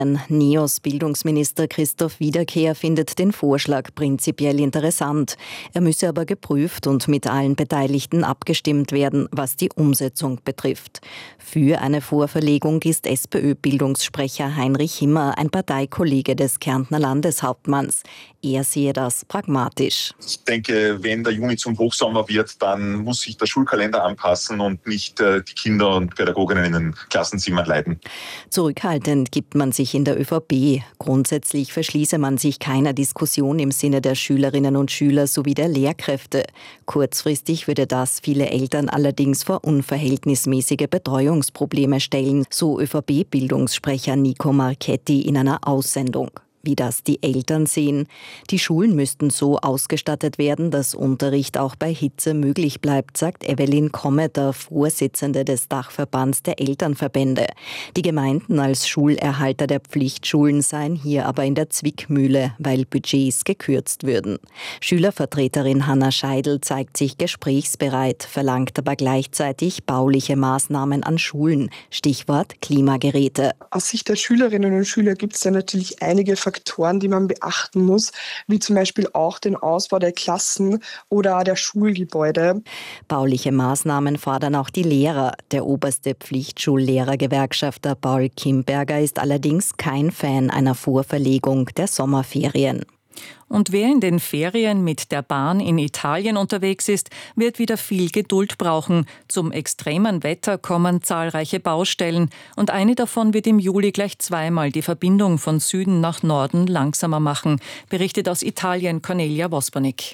NEOS-Bildungsminister Christoph Wiederkehr findet den Vorschlag prinzipiell interessant. Er müsse aber geprüft und mit allen Beteiligten abgestimmt werden, was die Umsetzung betrifft. Für eine Vorverlegung ist SPÖ-Bildungssprecher Heinrich Himmer ein Parteikollege des Kärntner Landeshauptmanns. Er sehe das pragmatisch. Ich denke, wenn der Juni zum Hochsommer wird, dann muss sich der Schulkalender anpassen und nicht die Kinder und Pädagoginnen in den Klassenzimmern leiden. Zurückhaltend gibt man sich in der ÖVP. Grundsätzlich verschließe man sich keiner Diskussion im Sinne der Schülerinnen und Schüler sowie der Lehrkräfte. Kurzfristig würde das viele Eltern allerdings vor unverhältnismäßige Betreuungsprobleme stellen, so ÖVP-Bildungssprecher Nico Marchetti in einer Aussendung. Wie das die Eltern sehen. Die Schulen müssten so ausgestattet werden, dass Unterricht auch bei Hitze möglich bleibt, sagt Evelyn Kommeter, Vorsitzende des Dachverbands der Elternverbände. Die Gemeinden als Schulerhalter der Pflichtschulen seien hier aber in der Zwickmühle, weil Budgets gekürzt würden. Schülervertreterin Hanna Scheidel zeigt sich gesprächsbereit, verlangt aber gleichzeitig bauliche Maßnahmen an Schulen. Stichwort Klimageräte. Aus Sicht der Schülerinnen und Schüler gibt es da natürlich einige Faktoren, die man beachten muss, wie zum Beispiel auch den Ausbau der Klassen oder der Schulgebäude. Bauliche Maßnahmen fordern auch die Lehrer. Der oberste Pflichtschullehrergewerkschafter Paul Kimberger ist allerdings kein Fan einer Vorverlegung der Sommerferien. Und wer in den Ferien mit der Bahn in Italien unterwegs ist, wird wieder viel Geduld brauchen. Zum extremen Wetter kommen zahlreiche Baustellen und eine davon wird im Juli gleich zweimal die Verbindung von Süden nach Norden langsamer machen, berichtet aus Italien Cornelia Vospernik.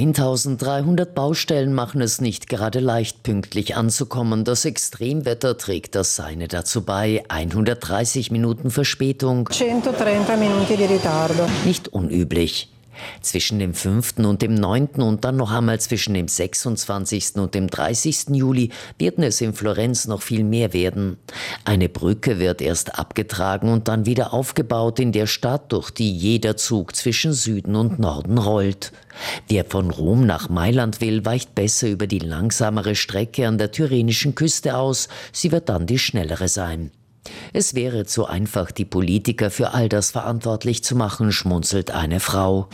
1300 Baustellen machen es nicht gerade leicht, pünktlich anzukommen. Das Extremwetter trägt das Seine dazu bei. 130 Minuten Verspätung. 130 Minuten di ritardo. Nicht unüblich. Zwischen dem 5. und dem 9. und dann noch einmal zwischen dem 26. und dem 30. Juli werden es in Florenz noch viel mehr werden. Eine Brücke wird erst abgetragen und dann wieder aufgebaut in der Stadt, durch die jeder Zug zwischen Süden und Norden rollt. Wer von Rom nach Mailand will, weicht besser über die langsamere Strecke an der Tyrrhenischen Küste aus. Sie wird dann die schnellere sein. Es wäre zu einfach, die Politiker für all das verantwortlich zu machen, schmunzelt eine Frau.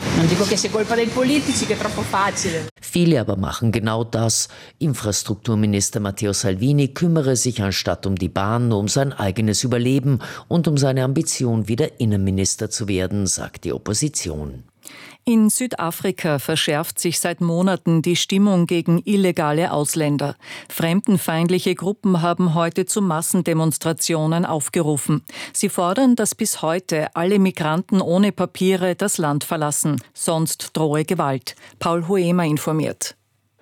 Viele aber machen genau das. Infrastrukturminister Matteo Salvini kümmere sich anstatt um die Bahn nur um sein eigenes Überleben und um seine Ambition, wieder Innenminister zu werden, sagt die Opposition. In Südafrika verschärft sich seit Monaten die Stimmung gegen illegale Ausländer. Fremdenfeindliche Gruppen haben heute zu Massendemonstrationen aufgerufen. Sie fordern, dass bis heute alle Migranten ohne Papiere das Land verlassen. Sonst drohe Gewalt. Paul Hoemer informiert.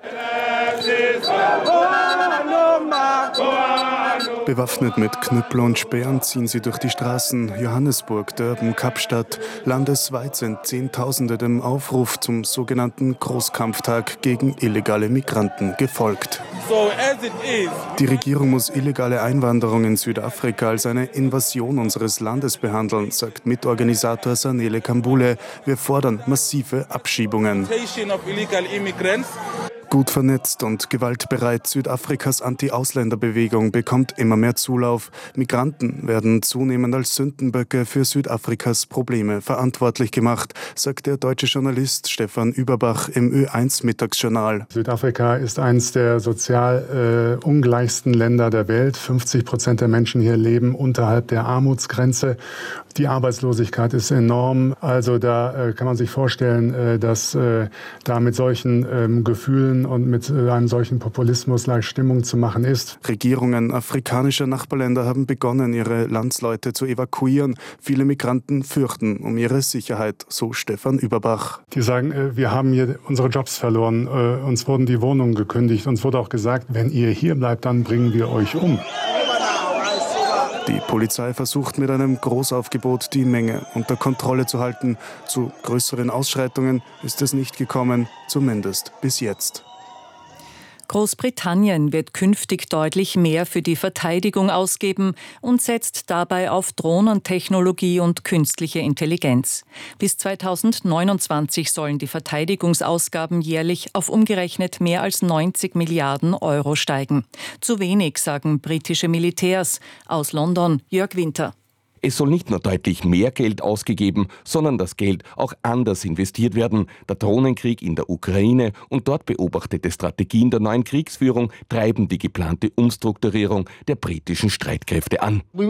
Bewaffnet mit Knüppel und Speeren ziehen sie durch die Straßen. Johannesburg, Durban, Kapstadt. Landesweit sind Zehntausende dem Aufruf zum sogenannten Großkampftag gegen illegale Migranten gefolgt. Die Regierung muss illegale Einwanderung in Südafrika als eine Invasion unseres Landes behandeln, sagt Mitorganisator Sanele Kambule. Wir fordern massive Abschiebungen. Gut vernetzt und gewaltbereit, Südafrikas Anti-Ausländerbewegung bekommt immer mehr Zulauf. Migranten werden zunehmend als Sündenböcke für Südafrikas Probleme verantwortlich gemacht, sagt der deutsche Journalist Stefan Überbach im Ö1-Mittagsjournal. Südafrika ist eines der sozial ungleichsten Länder der Welt. 50% der Menschen hier leben unterhalb der Armutsgrenze. Die Arbeitslosigkeit ist enorm. Also da kann man sich vorstellen, dass da mit solchen Gefühlen und mit einem solchen Populismus leicht Stimmung zu machen ist. Regierungen afrikanischer Nachbarländer haben begonnen, ihre Landsleute zu evakuieren. Viele Migranten fürchten um ihre Sicherheit, so Stefan Überbach. Die sagen, wir haben hier unsere Jobs verloren, uns wurden die Wohnungen gekündigt, uns wurde auch gesagt, wenn ihr hier bleibt, dann bringen wir euch um. Die Polizei versucht mit einem Großaufgebot die Menge unter Kontrolle zu halten. Zu größeren Ausschreitungen ist es nicht gekommen, zumindest bis jetzt. Großbritannien wird künftig deutlich mehr für die Verteidigung ausgeben und setzt dabei auf Drohnentechnologie und künstliche Intelligenz. Bis 2029 sollen die Verteidigungsausgaben jährlich auf umgerechnet mehr als 90 Milliarden Euro steigen. Zu wenig, sagen britische Militärs. Aus London Jörg Winter. Es soll nicht nur deutlich mehr Geld ausgegeben, sondern das Geld auch anders investiert werden. Der Drohnenkrieg in der Ukraine und dort beobachtete Strategien der neuen Kriegsführung treiben die geplante Umstrukturierung der britischen Streitkräfte an. Wir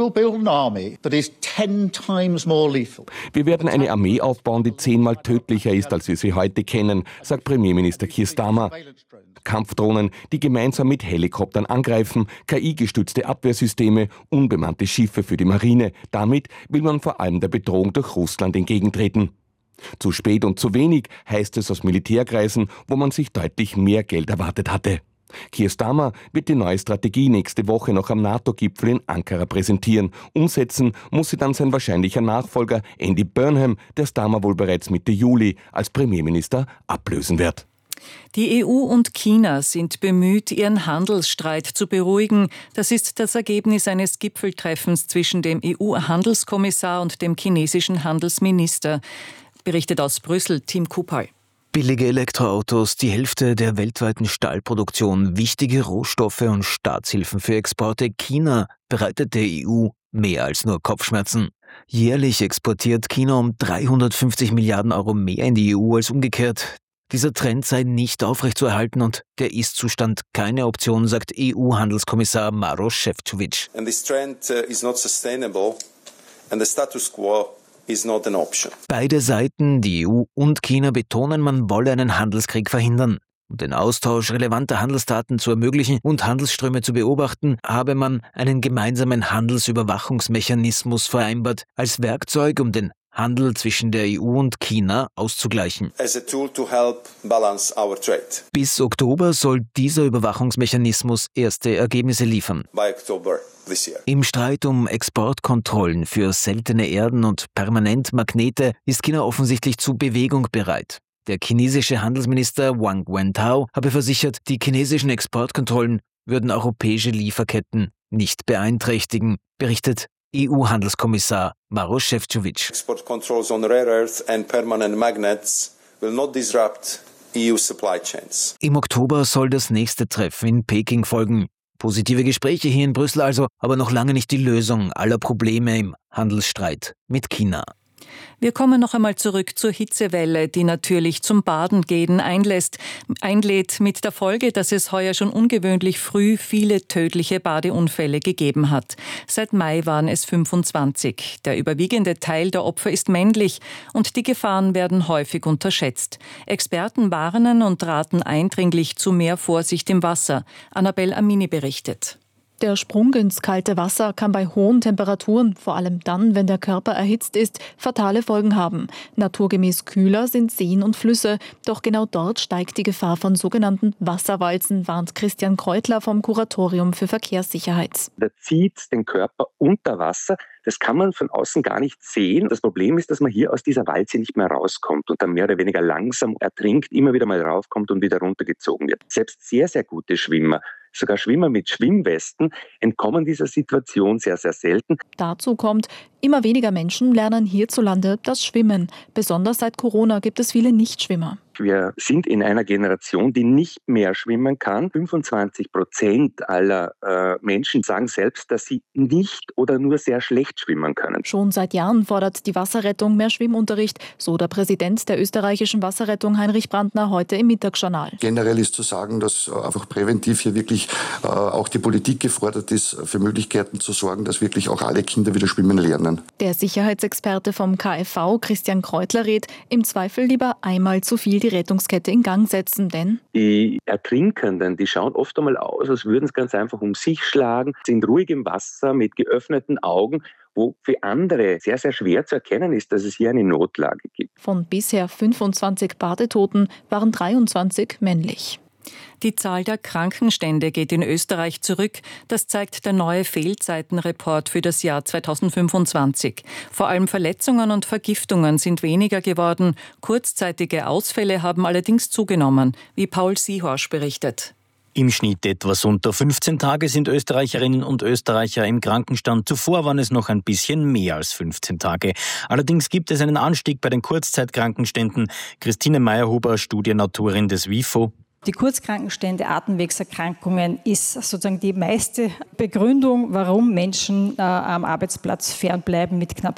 werden eine Armee aufbauen, die 10-mal tödlicher ist, als wir sie heute kennen, sagt Premierminister Keir Starmer. Kampfdrohnen, die gemeinsam mit Helikoptern angreifen, KI-gestützte Abwehrsysteme, unbemannte Schiffe für die Marine. Damit will man vor allem der Bedrohung durch Russland entgegentreten. Zu spät und zu wenig, heißt es aus Militärkreisen, wo man sich deutlich mehr Geld erwartet hatte. Keir Starmer wird die neue Strategie nächste Woche noch am NATO-Gipfel in Ankara präsentieren. Umsetzen muss sie dann sein wahrscheinlicher Nachfolger Andy Burnham, der Starmer wohl bereits Mitte Juli als Premierminister ablösen wird. Die EU und China sind bemüht, ihren Handelsstreit zu beruhigen. Das ist das Ergebnis eines Gipfeltreffens zwischen dem EU-Handelskommissar und dem chinesischen Handelsminister. Berichtet aus Brüssel Tim Kupal. Billige Elektroautos, die Hälfte der weltweiten Stahlproduktion, wichtige Rohstoffe und Staatshilfen für Exporte. China bereitet der EU mehr als nur Kopfschmerzen. Jährlich exportiert China um 350 Milliarden Euro mehr in die EU als umgekehrt. Dieser Trend sei nicht aufrechtzuerhalten und der Ist-Zustand keine Option, sagt EU-Handelskommissar Maroš Šefčovič. And this trend is not sustainable and the status quo is not an option. Beide Seiten, die EU und China, betonen, man wolle einen Handelskrieg verhindern. Um den Austausch relevanter Handelsdaten zu ermöglichen und Handelsströme zu beobachten, habe man einen gemeinsamen Handelsüberwachungsmechanismus vereinbart, als Werkzeug, um den Handel zwischen der EU und China auszugleichen. As a tool to help balance our trade. Bis Oktober soll dieser Überwachungsmechanismus erste Ergebnisse liefern. By October this year. Im Streit um Exportkontrollen für seltene Erden und Permanentmagnete ist China offensichtlich zu Bewegung bereit. Der chinesische Handelsminister Wang Wentao habe versichert, die chinesischen Exportkontrollen würden europäische Lieferketten nicht beeinträchtigen, berichtet EU-Handelskommissar Maroš Šefčovič. Export controls on rare earth and permanent magnets will not disrupt EU supply chains. Im Oktober soll das nächste Treffen in Peking folgen. Positive Gespräche hier in Brüssel also, aber noch lange nicht die Lösung aller Probleme im Handelsstreit mit China. Wir kommen noch einmal zurück zur Hitzewelle, die natürlich zum Badengehen einlädt, mit der Folge, dass es heuer schon ungewöhnlich früh viele tödliche Badeunfälle gegeben hat. Seit Mai waren es 25. Der überwiegende Teil der Opfer ist männlich und die Gefahren werden häufig unterschätzt. Experten warnen und raten eindringlich zu mehr Vorsicht im Wasser. Annabel Amini berichtet. Der Sprung ins kalte Wasser kann bei hohen Temperaturen, vor allem dann, wenn der Körper erhitzt ist, fatale Folgen haben. Naturgemäß kühler sind Seen und Flüsse, doch genau dort steigt die Gefahr von sogenannten Wasserwalzen, warnt Christian Kreutler vom Kuratorium für Verkehrssicherheit. Der zieht den Körper unter Wasser. Das kann man von außen gar nicht sehen. Das Problem ist, dass man hier aus dieser Walze nicht mehr rauskommt und dann mehr oder weniger langsam ertrinkt, immer wieder mal raufkommt und wieder runtergezogen wird. Selbst sehr, sehr gute Schwimmer, sogar Schwimmer mit Schwimmwesten, entkommen dieser Situation sehr, sehr selten. Dazu kommt, immer weniger Menschen lernen hierzulande das Schwimmen. Besonders seit Corona gibt es viele Nichtschwimmer. Wir sind in einer Generation, die nicht mehr schwimmen kann. 25% aller Menschen sagen selbst, dass sie nicht oder nur sehr schlecht schwimmen können. Schon seit Jahren fordert die Wasserrettung mehr Schwimmunterricht, so der Präsident der österreichischen Wasserrettung Heinrich Brandner heute im Mittagsjournal. Generell ist zu sagen, dass einfach präventiv hier wirklich auch die Politik gefordert ist, für Möglichkeiten zu sorgen, dass wirklich auch alle Kinder wieder schwimmen lernen. Der Sicherheitsexperte vom KfV, Christian Kreutler, rät, im Zweifel lieber einmal zu viel die Rettungskette in Gang setzen, denn die Ertrinkenden, die schauen oft einmal aus, als würden es ganz einfach um sich schlagen, sind ruhig im Wasser mit geöffneten Augen, wo für andere sehr, sehr schwer zu erkennen ist, dass es hier eine Notlage gibt. Von bisher 25 Badetoten waren 23 männlich. Die Zahl der Krankenstände geht in Österreich zurück. Das zeigt der neue Fehlzeitenreport für das Jahr 2025. Vor allem Verletzungen und Vergiftungen sind weniger geworden. Kurzzeitige Ausfälle haben allerdings zugenommen, wie Paul Siehorsch berichtet. Im Schnitt etwas unter 15 Tage sind Österreicherinnen und Österreicher im Krankenstand. Zuvor waren es noch ein bisschen mehr als 15 Tage. Allerdings gibt es einen Anstieg bei den Kurzzeitkrankenständen. Christine Meyerhuber, Studienautorin des WIFO. Die Kurzkrankenstände, Atemwegserkrankungen ist sozusagen die meiste Begründung, warum Menschen am Arbeitsplatz fernbleiben, mit knapp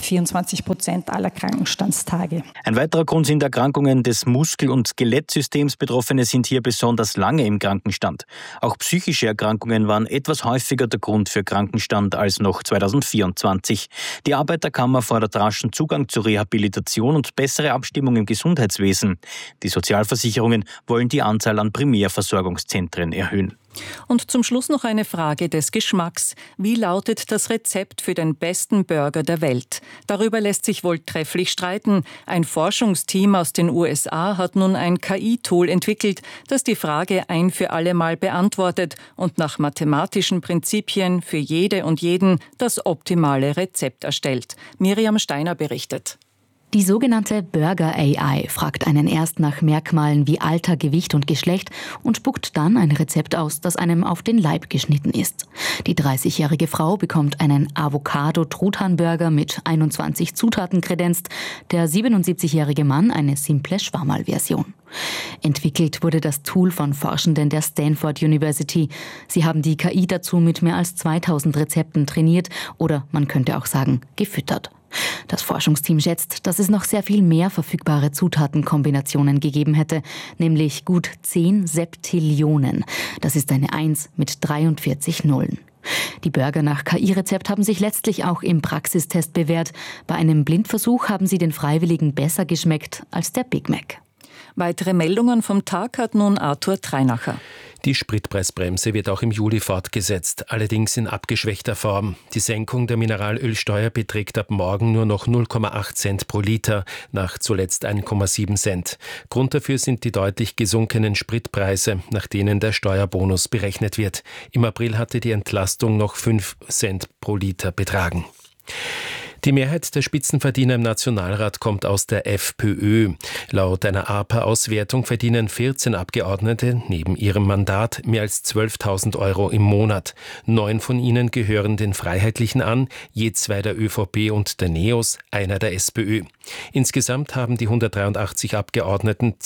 24% aller Krankenstandstage. Ein weiterer Grund sind Erkrankungen des Muskel- und Skelettsystems. Betroffene sind hier besonders lange im Krankenstand. Auch psychische Erkrankungen waren etwas häufiger der Grund für Krankenstand als noch 2024. Die Arbeiterkammer fordert raschen Zugang zu Rehabilitation und bessere Abstimmung im Gesundheitswesen. Die Sozialversicherungen wollen die Anzahl an Primärversorgungszentren erhöhen. Und zum Schluss noch eine Frage des Geschmacks. Wie lautet das Rezept für den besten Burger der Welt? Darüber lässt sich wohl trefflich streiten. Ein Forschungsteam aus den USA hat nun ein KI-Tool entwickelt, das die Frage ein für alle Mal beantwortet und nach mathematischen Prinzipien für jede und jeden das optimale Rezept erstellt. Miriam Steiner berichtet. Die sogenannte Burger AI fragt einen erst nach Merkmalen wie Alter, Gewicht und Geschlecht und spuckt dann ein Rezept aus, das einem auf den Leib geschnitten ist. Die 30-jährige Frau bekommt einen Avocado-Truthahn-Burger mit 21 Zutaten kredenzt, der 77-jährige Mann eine simple Schwammerl-Version. Entwickelt wurde das Tool von Forschenden der Stanford University. Sie haben die KI dazu mit mehr als 2000 Rezepten trainiert oder man könnte auch sagen, gefüttert. Das Forschungsteam schätzt, dass es noch sehr viel mehr verfügbare Zutatenkombinationen gegeben hätte, nämlich gut 10 Septillionen. Das ist eine 1 mit 43 Nullen. Die Burger nach KI-Rezept haben sich letztlich auch im Praxistest bewährt. Bei einem Blindversuch haben sie den Freiwilligen besser geschmeckt als der Big Mac. Weitere Meldungen vom Tag hat nun Arthur Treinacher. Die Spritpreisbremse wird auch im Juli fortgesetzt, allerdings in abgeschwächter Form. Die Senkung der Mineralölsteuer beträgt ab morgen nur noch 0,8 Cent pro Liter, nach zuletzt 1,7 Cent. Grund dafür sind die deutlich gesunkenen Spritpreise, nach denen der Steuerbonus berechnet wird. Im April hatte die Entlastung noch 5 Cent pro Liter betragen. Die Mehrheit der Spitzenverdiener im Nationalrat kommt aus der FPÖ. Laut einer APA-Auswertung verdienen 14 Abgeordnete neben ihrem Mandat mehr als 12.000 Euro im Monat. 9 von ihnen gehören den Freiheitlichen an, je 2 der ÖVP und der NEOS, einer der SPÖ. Insgesamt haben die 183 Abgeordneten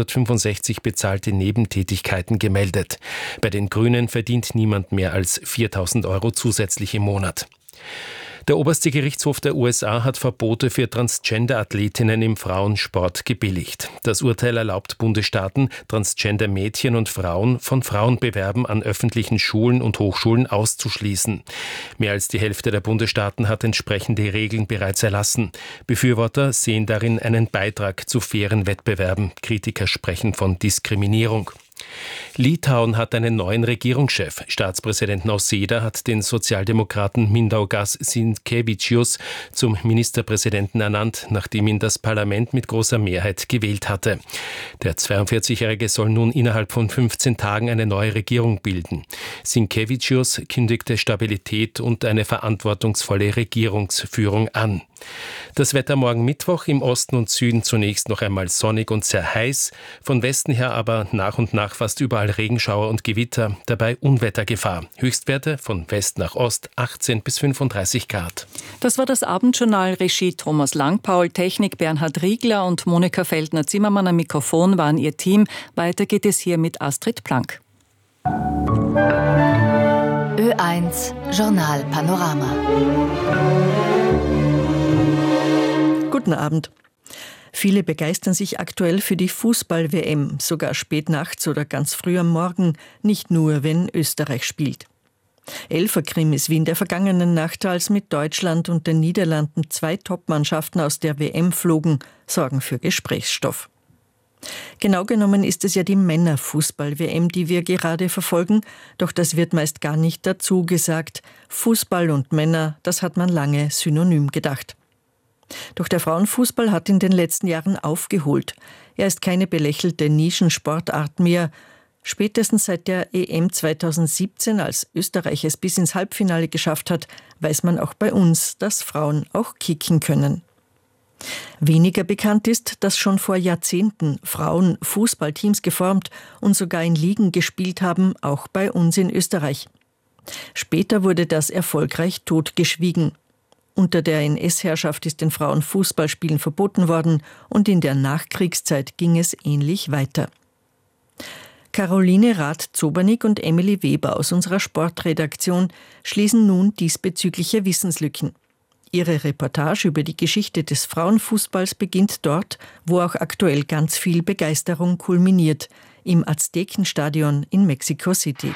265 bezahlte Nebentätigkeiten gemeldet. Bei den Grünen verdient niemand mehr als 4.000 Euro zusätzlich im Monat. Der oberste Gerichtshof der USA hat Verbote für Transgender-Athletinnen im Frauensport gebilligt. Das Urteil erlaubt Bundesstaaten, Transgender-Mädchen und Frauen von Frauenbewerben an öffentlichen Schulen und Hochschulen auszuschließen. Mehr als die Hälfte der Bundesstaaten hat entsprechende Regeln bereits erlassen. Befürworter sehen darin einen Beitrag zu fairen Wettbewerben. Kritiker sprechen von Diskriminierung. Litauen hat einen neuen Regierungschef. Staatspräsident Nausėda hat den Sozialdemokraten Mindaugas Sinkevičius zum Ministerpräsidenten ernannt, nachdem ihn das Parlament mit großer Mehrheit gewählt hatte. Der 42-Jährige soll nun innerhalb von 15 Tagen eine neue Regierung bilden. Sinkevičius kündigte Stabilität und eine verantwortungsvolle Regierungsführung an. Das Wetter morgen Mittwoch im Osten und Süden zunächst noch einmal sonnig und sehr heiß, von Westen her aber nach und nach fast überall Regenschauer und Gewitter, dabei Unwettergefahr. Höchstwerte von West nach Ost 18 bis 35 Grad. Das war das Abendjournal. Regie Thomas Langpaul, Technik Bernhard Riegler und Monika Feldner-Zimmermann am Mikrofon waren ihr Team. Weiter geht es hier mit Astrid Plank. Ö1 Journal Panorama. Guten Abend. Viele begeistern sich aktuell für die Fußball-WM, sogar spät nachts oder ganz früh am Morgen, nicht nur, wenn Österreich spielt. Elferkrimis wie in der vergangenen Nacht, als mit Deutschland und den Niederlanden 2 Topmannschaften aus der WM flogen, sorgen für Gesprächsstoff. Genau genommen ist es ja die Männerfußball-WM, die wir gerade verfolgen, doch das wird meist gar nicht dazu gesagt. Fußball und Männer, das hat man lange synonym gedacht. Doch der Frauenfußball hat in den letzten Jahren aufgeholt. Er ist keine belächelte Nischensportart mehr. Spätestens seit der EM 2017, als Österreich es bis ins Halbfinale geschafft hat, weiß man auch bei uns, dass Frauen auch kicken können. Weniger bekannt ist, dass schon vor Jahrzehnten Frauen Fußballteams geformt und sogar in Ligen gespielt haben, auch bei uns in Österreich. Später wurde das erfolgreich totgeschwiegen. Unter der NS-Herrschaft ist den Frauen Fußballspielen verboten worden und in der Nachkriegszeit ging es ähnlich weiter. Caroline Rath-Zobernig und Emily Weber aus unserer Sportredaktion schließen nun diesbezügliche Wissenslücken. Ihre Reportage über die Geschichte des Frauenfußballs beginnt dort, wo auch aktuell ganz viel Begeisterung kulminiert, im Aztekenstadion in Mexico City.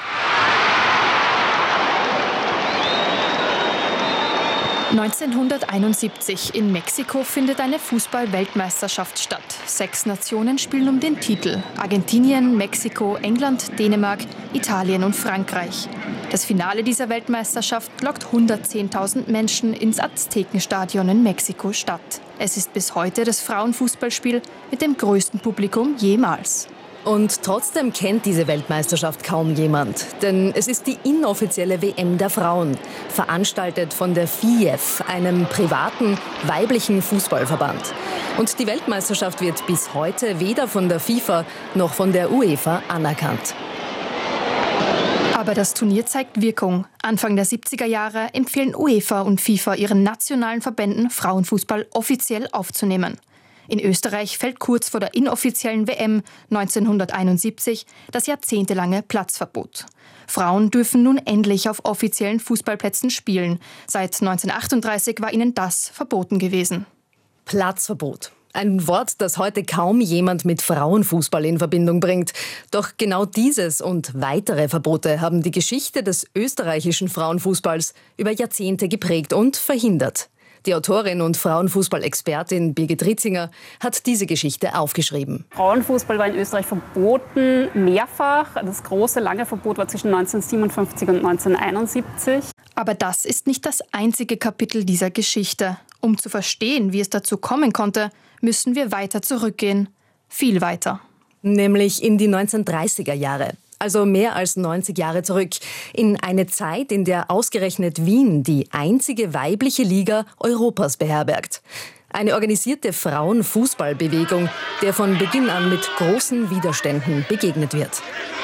1971 in Mexiko findet eine Fußball-Weltmeisterschaft statt. 6 Nationen spielen um den Titel. Argentinien, Mexiko, England, Dänemark, Italien und Frankreich. Das Finale dieser Weltmeisterschaft lockt 110.000 Menschen ins Aztekenstadion in Mexiko-Stadt. Es ist bis heute das Frauenfußballspiel mit dem größten Publikum jemals. Und trotzdem kennt diese Weltmeisterschaft kaum jemand. Denn es ist die inoffizielle WM der Frauen, veranstaltet von der FIEF, einem privaten, weiblichen Fußballverband. Und die Weltmeisterschaft wird bis heute weder von der FIFA noch von der UEFA anerkannt. Aber das Turnier zeigt Wirkung. Anfang der 70er Jahre empfehlen UEFA und FIFA ihren nationalen Verbänden, Frauenfußball offiziell aufzunehmen. In Österreich fällt kurz vor der inoffiziellen WM 1971 das jahrzehntelange Platzverbot. Frauen dürfen nun endlich auf offiziellen Fußballplätzen spielen. Seit 1938 war ihnen das verboten gewesen. Platzverbot. Ein Wort, das heute kaum jemand mit Frauenfußball in Verbindung bringt. Doch genau dieses und weitere Verbote haben die Geschichte des österreichischen Frauenfußballs über Jahrzehnte geprägt und verhindert. Die Autorin und Frauenfußball-Expertin Birgit Ritzinger hat diese Geschichte aufgeschrieben. Frauenfußball war in Österreich verboten, mehrfach. Das große, lange Verbot war zwischen 1957 und 1971. Aber das ist nicht das einzige Kapitel dieser Geschichte. Um zu verstehen, wie es dazu kommen konnte, müssen wir weiter zurückgehen. Viel weiter. Nämlich in die 1930er Jahre. Also mehr als 90 Jahre zurück, in eine Zeit, in der ausgerechnet Wien die einzige weibliche Liga Europas beherbergt. Eine organisierte Frauenfußballbewegung, der von Beginn an mit großen Widerständen begegnet wird.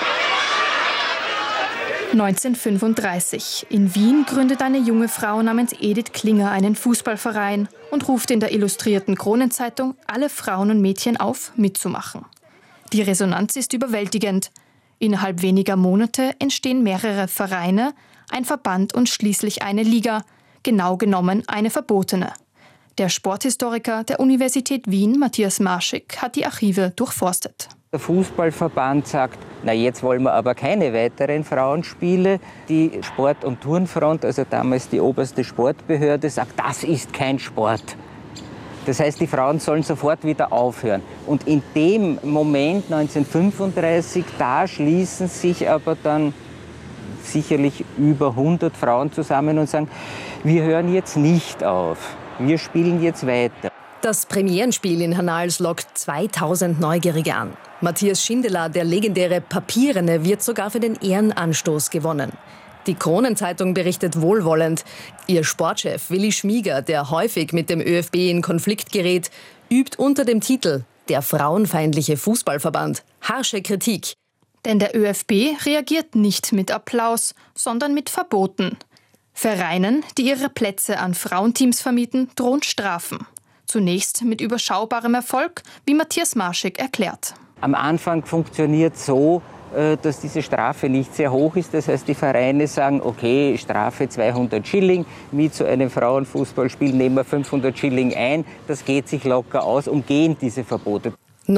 1935. In Wien gründet eine junge Frau namens Edith Klinger einen Fußballverein und ruft in der Illustrierten Kronenzeitung alle Frauen und Mädchen auf, mitzumachen. Die Resonanz ist überwältigend. Innerhalb weniger Monate entstehen mehrere Vereine, ein Verband und schließlich eine Liga, genau genommen eine verbotene. Der Sporthistoriker der Universität Wien, Matthias Marschik, hat die Archive durchforstet. Der Fußballverband sagt, na jetzt wollen wir aber keine weiteren Frauenspiele. Die Sport- und Turnfront, also damals die oberste Sportbehörde, sagt, das ist kein Sport. Das heißt, die Frauen sollen sofort wieder aufhören. Und in dem Moment, 1935, da schließen sich aber dann sicherlich über 100 Frauen zusammen und sagen, wir hören jetzt nicht auf, wir spielen jetzt weiter. Das Premierenspiel in Hannals lockt 2000 Neugierige an. Matthias Schindler, der legendäre Papierene, wird sogar für den Ehrenanstoß gewonnen. Die Kronenzeitung berichtet wohlwollend. Ihr Sportchef Willi Schmieger, der häufig mit dem ÖFB in Konflikt gerät, übt unter dem Titel »Der frauenfeindliche Fußballverband« harsche Kritik. Denn der ÖFB reagiert nicht mit Applaus, sondern mit Verboten. Vereinen, die ihre Plätze an Frauenteams vermieten, drohen Strafen. Zunächst mit überschaubarem Erfolg, wie Matthias Marschik erklärt. Am Anfang funktioniert so, dass diese Strafe nicht sehr hoch ist. Das heißt, die Vereine sagen, okay, Strafe 200 Schilling, wie zu einem Frauenfußballspiel nehmen wir 500 Schilling ein. Das geht sich locker aus, umgehen diese Verbote.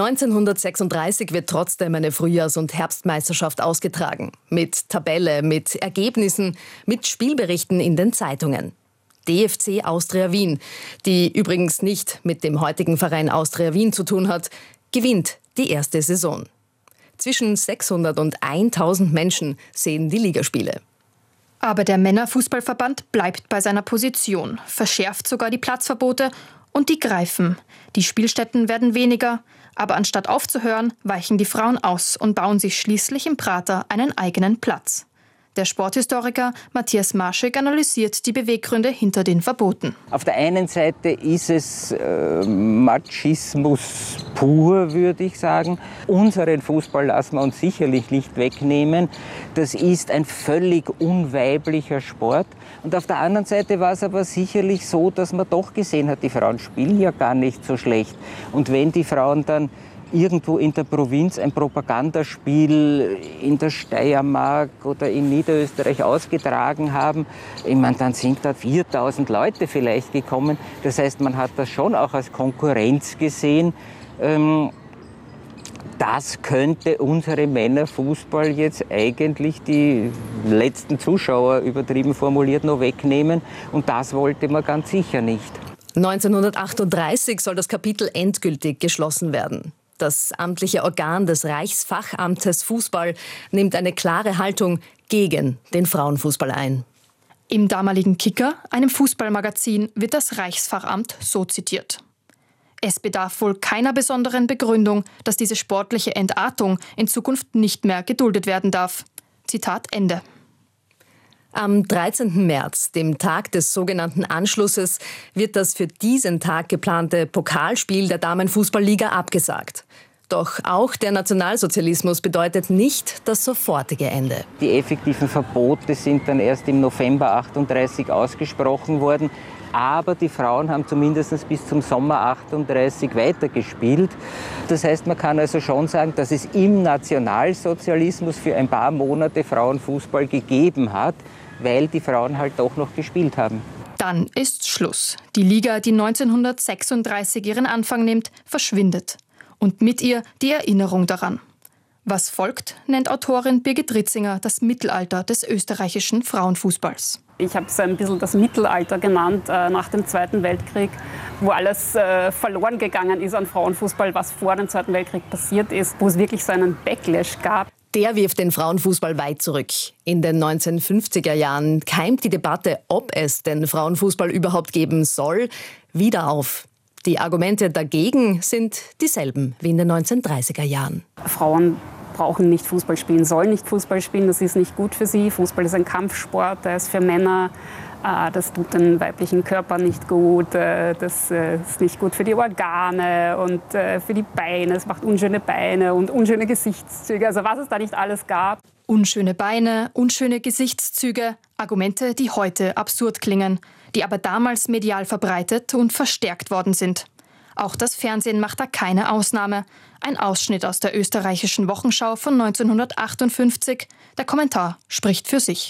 1936 wird trotzdem eine Frühjahrs- und Herbstmeisterschaft ausgetragen. Mit Tabelle, mit Ergebnissen, mit Spielberichten in den Zeitungen. DFC Austria Wien, die übrigens nicht mit dem heutigen Verein Austria Wien zu tun hat, gewinnt die erste Saison. Zwischen 600 und 1000 Menschen sehen die Ligaspiele. Aber der Männerfußballverband bleibt bei seiner Position, verschärft sogar die Platzverbote und die greifen. Die Spielstätten werden weniger, aber anstatt aufzuhören, weichen die Frauen aus und bauen sich schließlich im Prater einen eigenen Platz. Der Sporthistoriker Matthias Marschik analysiert die Beweggründe hinter den Verboten. Auf der einen Seite ist es Machismus pur, würde ich sagen. Unseren Fußball lassen wir uns sicherlich nicht wegnehmen. Das ist ein völlig unweiblicher Sport. Und auf der anderen Seite war es aber sicherlich so, dass man doch gesehen hat, die Frauen spielen ja gar nicht so schlecht. Und wenn die Frauen dann irgendwo in der Provinz ein Propagandaspiel in der Steiermark oder in Niederösterreich ausgetragen haben, ich meine, dann sind da 4000 Leute vielleicht gekommen. Das heißt, man hat das schon auch als Konkurrenz gesehen. Das könnte unsere Männerfußball jetzt eigentlich die letzten Zuschauer, übertrieben formuliert, noch wegnehmen. Und das wollte man ganz sicher nicht. 1938 soll das Kapitel endgültig geschlossen werden. Das amtliche Organ des Reichsfachamtes Fußball nimmt eine klare Haltung gegen den Frauenfußball ein. Im damaligen Kicker, einem Fußballmagazin, wird das Reichsfachamt so zitiert: Es bedarf wohl keiner besonderen Begründung, dass diese sportliche Entartung in Zukunft nicht mehr geduldet werden darf. Zitat Ende. Am 13. März, dem Tag des sogenannten Anschlusses, wird das für diesen Tag geplante Pokalspiel der Damenfußballliga abgesagt. Doch auch der Nationalsozialismus bedeutet nicht das sofortige Ende. Die effektiven Verbote sind dann erst im November 1938 ausgesprochen worden. Aber die Frauen haben zumindest bis zum Sommer 1938 weitergespielt. Das heißt, man kann also schon sagen, dass es im Nationalsozialismus für ein paar Monate Frauenfußball gegeben hat, weil die Frauen halt doch noch gespielt haben. Dann ist Schluss. Die Liga, die 1936 ihren Anfang nimmt, verschwindet. Und mit ihr die Erinnerung daran. Was folgt, nennt Autorin Birgit Ritzinger das Mittelalter des österreichischen Frauenfußballs. Ich habe es ein bisschen das Mittelalter genannt, nach dem Zweiten Weltkrieg, wo alles verloren gegangen ist an Frauenfußball, was vor dem Zweiten Weltkrieg passiert ist, wo es wirklich so einen Backlash gab. Der wirft den Frauenfußball weit zurück. In den 1950er Jahren keimt die Debatte, ob es den Frauenfußball überhaupt geben soll, wieder auf. Die Argumente dagegen sind dieselben wie in den 1930er Jahren. Frauen brauchen nicht Fußball spielen, sollen nicht Fußball spielen, das ist nicht gut für sie. Fußball ist ein Kampfsport, der ist für Männer, das tut den weiblichen Körper nicht gut, das ist nicht gut für die Organe und für die Beine, es macht unschöne Beine und unschöne Gesichtszüge, also was es da nicht alles gab. Unschöne Beine, unschöne Gesichtszüge, Argumente, die heute absurd klingen, die aber damals medial verbreitet und verstärkt worden sind. Auch das Fernsehen macht da keine Ausnahme. Ein Ausschnitt aus der österreichischen Wochenschau von 1958. Der Kommentar spricht für sich.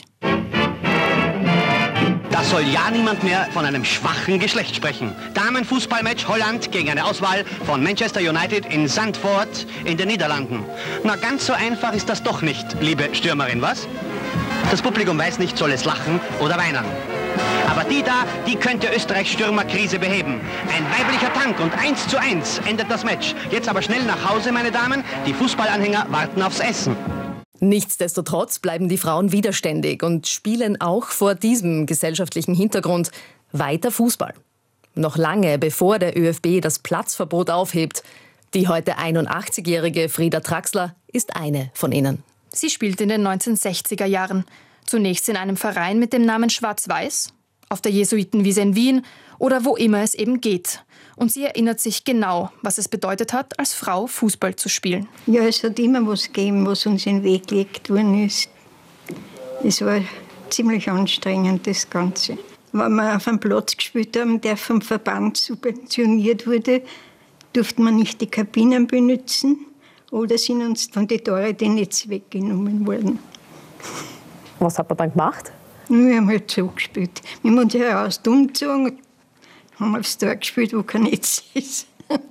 Da soll ja niemand mehr von einem schwachen Geschlecht sprechen. Damenfußballmatch Holland gegen eine Auswahl von Manchester United in Zandvoort in den Niederlanden. Na, ganz so einfach ist das doch nicht, liebe Stürmerin, was? Das Publikum weiß nicht, soll es lachen oder weinen. Aber die könnte Österreichs Stürmerkrise beheben. Ein weiblicher Tank und 1:1 endet das Match. Jetzt aber schnell nach Hause, meine Damen. Die Fußballanhänger warten aufs Essen. Nichtsdestotrotz bleiben die Frauen widerständig und spielen auch vor diesem gesellschaftlichen Hintergrund weiter Fußball. Noch lange bevor der ÖFB das Platzverbot aufhebt. Die heute 81-jährige Frieda Traxler ist eine von ihnen. Sie spielt in den 1960er Jahren. Zunächst in einem Verein mit dem Namen Schwarz-Weiß, auf der Jesuitenwiese in Wien oder wo immer es eben geht. Und sie erinnert sich genau, was es bedeutet hat, als Frau Fußball zu spielen. Ja, es hat immer was gegeben, was uns in den Weg gelegt worden ist. Es war ziemlich anstrengend, das Ganze. Wenn wir auf einem Platz gespielt haben, der vom Verband subventioniert wurde, durften wir nicht die Kabinen benutzen oder sind uns von den Tore die Netze weggenommen worden. Was hat man dann gemacht? Wir haben halt so gespielt. Wir haben uns heraus umgezogen, haben aufs Tor gespielt, wo kein Netz ist.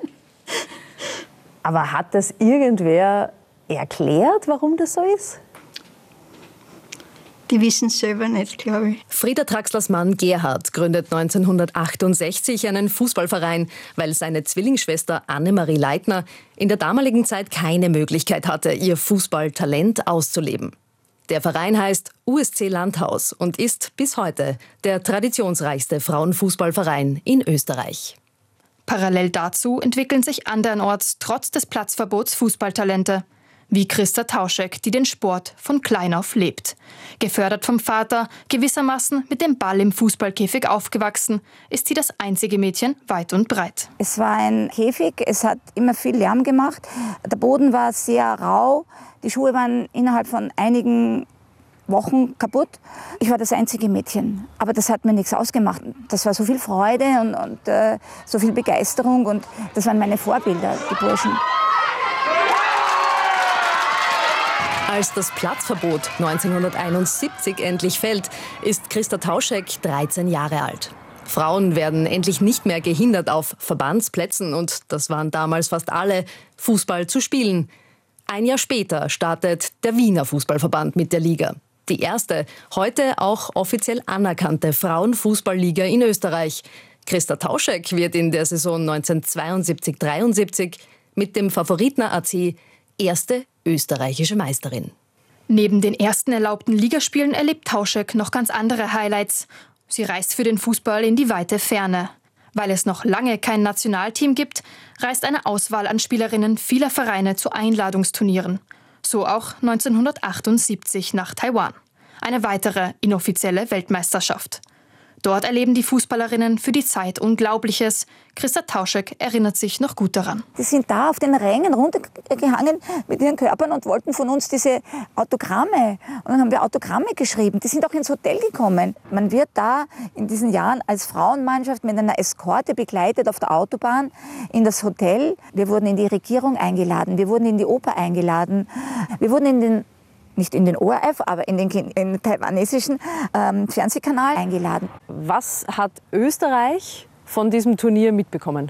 Aber hat das irgendwer erklärt, warum das so ist? Die wissen es selber nicht, glaube ich. Frieda Traxlers Mann Gerhard gründet 1968 einen Fußballverein, weil seine Zwillingsschwester Annemarie Leitner in der damaligen Zeit keine Möglichkeit hatte, ihr Fußballtalent auszuleben. Der Verein heißt USC Landhaus und ist bis heute der traditionsreichste Frauenfußballverein in Österreich. Parallel dazu entwickeln sich andernorts trotz des Platzverbots Fußballtalente. Wie Christa Tauschek, die den Sport von klein auf lebt. Gefördert vom Vater, gewissermaßen mit dem Ball im Fußballkäfig aufgewachsen, ist sie das einzige Mädchen weit und breit. Es war ein Käfig, es hat immer viel Lärm gemacht. Der Boden war sehr rau, die Schuhe waren innerhalb von einigen Wochen kaputt. Ich war das einzige Mädchen, aber das hat mir nichts ausgemacht. Das war so viel Freude und so viel Begeisterung und das waren meine Vorbilder, die Burschen. Als das Platzverbot 1971 endlich fällt, ist Christa Tauschek 13 Jahre alt. Frauen werden endlich nicht mehr gehindert, auf Verbandsplätzen, und das waren damals fast alle, Fußball zu spielen. Ein Jahr später startet der Wiener Fußballverband mit der Liga. Die erste, heute auch offiziell anerkannte Frauenfußballliga in Österreich. Christa Tauschek wird in der Saison 1972-73 mit dem Favoritner AC erste österreichische Meisterin. Neben den ersten erlaubten Ligaspielen erlebt Tauschek noch ganz andere Highlights. Sie reist für den Fußball in die weite Ferne. Weil es noch lange kein Nationalteam gibt, reist eine Auswahl an Spielerinnen vieler Vereine zu Einladungsturnieren. So auch 1978 nach Taiwan. Eine weitere inoffizielle Weltmeisterschaft. Dort erleben die Fußballerinnen für die Zeit Unglaubliches. Christa Tauschek erinnert sich noch gut daran. Die sind da auf den Rängen runtergehangen mit ihren Körpern und wollten von uns diese Autogramme. Und dann haben wir Autogramme geschrieben. Die sind auch ins Hotel gekommen. Man wird da in diesen Jahren als Frauenmannschaft mit einer Eskorte begleitet auf der Autobahn in das Hotel. Wir wurden in die Regierung eingeladen. Wir wurden in die Oper eingeladen. Wir wurden nicht in den ORF, aber in den taiwanesischen Fernsehkanal eingeladen. Was hat Österreich von diesem Turnier mitbekommen?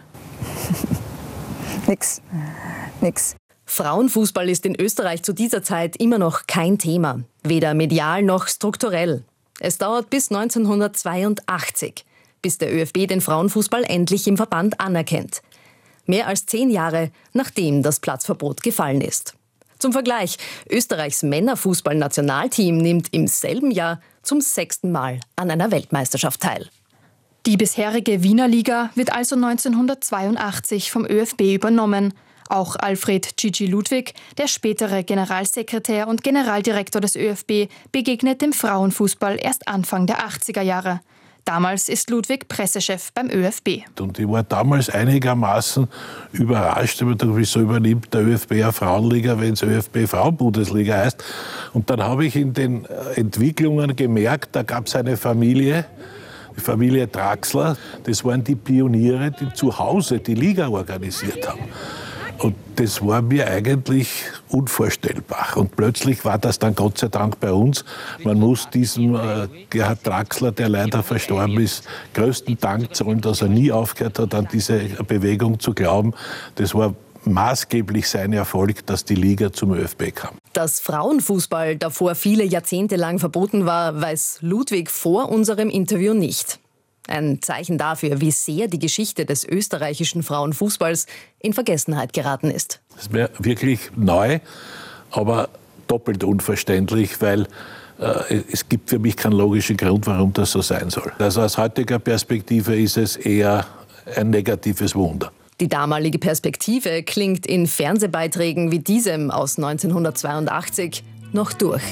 Nix. Frauenfußball ist in Österreich zu dieser Zeit immer noch kein Thema. Weder medial noch strukturell. Es dauert bis 1982, bis der ÖFB den Frauenfußball endlich im Verband anerkennt. Mehr als 10 Jahre, nachdem das Platzverbot gefallen ist. Zum Vergleich, Österreichs Männerfußball-Nationalteam nimmt im selben Jahr zum 6. Mal an einer Weltmeisterschaft teil. Die bisherige Wiener Liga wird also 1982 vom ÖFB übernommen. Auch Alfred Gigi Ludwig, der spätere Generalsekretär und Generaldirektor des ÖFB, begegnet dem Frauenfußball erst Anfang der 80er Jahre. Damals ist Ludwig Pressechef beim ÖFB. Und ich war damals einigermaßen überrascht, wieso übernimmt der ÖFB eine Frauenliga, wenn es ÖFB Frauenbundesliga heißt. Und dann habe ich in den Entwicklungen gemerkt, da gab es eine Familie, die Familie Draxler. Das waren die Pioniere, die zu Hause die Liga organisiert haben. Und das war mir eigentlich unvorstellbar. Und plötzlich war das dann Gott sei Dank bei uns. Man muss diesem Gerhard Draxler, der leider verstorben ist, größten Dank zollen, dass er nie aufgehört hat, an diese Bewegung zu glauben. Das war maßgeblich sein Erfolg, dass die Liga zum ÖFB kam. Dass Frauenfußball davor viele Jahrzehnte lang verboten war, weiß Ludwig vor unserem Interview nicht. Ein Zeichen dafür, wie sehr die Geschichte des österreichischen Frauenfußballs in Vergessenheit geraten ist. Das wäre wirklich neu, aber doppelt unverständlich, weil es gibt für mich keinen logischen Grund, warum das so sein soll. Also aus heutiger Perspektive ist es eher ein negatives Wunder. Die damalige Perspektive klingt in Fernsehbeiträgen wie diesem aus 1982 noch durch.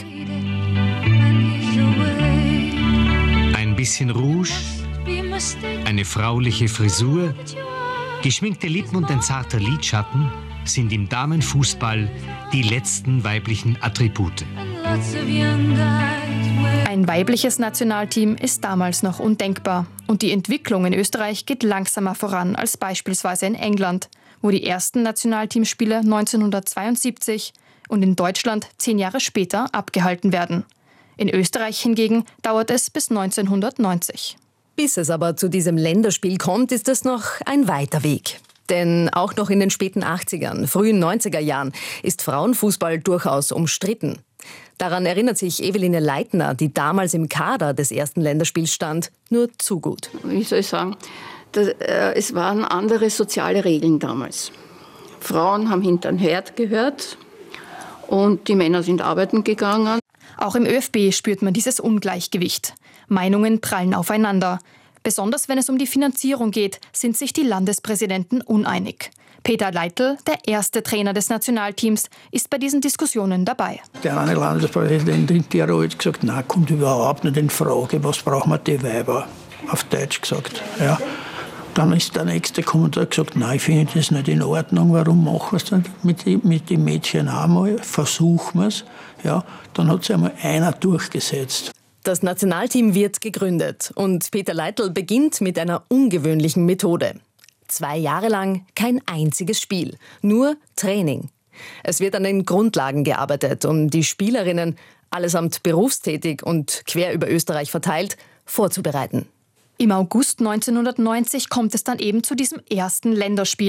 Ein bisschen Rouge, eine frauliche Frisur, geschminkte Lippen und ein zarter Lidschatten sind im Damenfußball die letzten weiblichen Attribute. Ein weibliches Nationalteam ist damals noch undenkbar. Und die Entwicklung in Österreich geht langsamer voran als beispielsweise in England, wo die ersten Nationalteamspiele 1972 und in Deutschland 10 Jahre später abgehalten werden. In Österreich hingegen dauert es bis 1990. Bis es aber zu diesem Länderspiel kommt, ist es noch ein weiter Weg. Denn auch noch in den späten 80ern, frühen 90er Jahren ist Frauenfußball durchaus umstritten. Daran erinnert sich Eveline Leitner, die damals im Kader des ersten Länderspiels stand, nur zu gut. Wie soll ich sagen, es waren andere soziale Regeln damals. Frauen haben hinter den Herd gehört und die Männer sind arbeiten gegangen. Auch im ÖFB spürt man dieses Ungleichgewicht. Meinungen prallen aufeinander. Besonders wenn es um die Finanzierung geht, sind sich die Landespräsidenten uneinig. Peter Leitl, der erste Trainer des Nationalteams, ist bei diesen Diskussionen dabei. Der eine Landespräsident in Tirol hat gesagt, nein, kommt überhaupt nicht in Frage, was brauchen wir die Weiber, auf Deutsch gesagt. Ja. Dann ist der nächste gekommen und hat gesagt, nein, ich finde das nicht in Ordnung, warum machen wir es dann mit den Mädchen einmal, versuchen wir es. Ja. Dann hat sich einmal einer durchgesetzt. Das Nationalteam wird gegründet und Peter Leitl beginnt mit einer ungewöhnlichen Methode. 2 Jahre lang kein einziges Spiel, nur Training. Es wird an den Grundlagen gearbeitet, um die Spielerinnen, allesamt berufstätig und quer über Österreich verteilt, vorzubereiten. Im August 1990 kommt es dann eben zu diesem ersten Länderspiel.